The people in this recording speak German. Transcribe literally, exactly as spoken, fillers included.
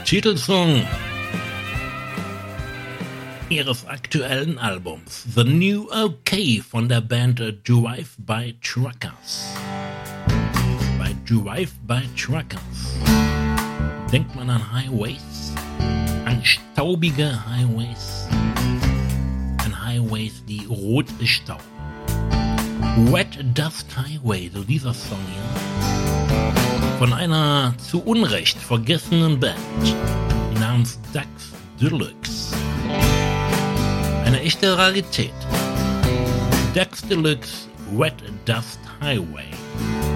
Titelsong ihres aktuellen Albums The New OK von der Band Drive by Truckers. Bei Drive by Truckers denkt man an Highways, an staubige Highways, an Highways, die rot stauben. Wet Dust Highway, so dieser Song hier, von einer zu Unrecht vergessenen Band namens Ducks Deluxe. Eine echte Rarität. Ducks Deluxe, Wet Dust Highway.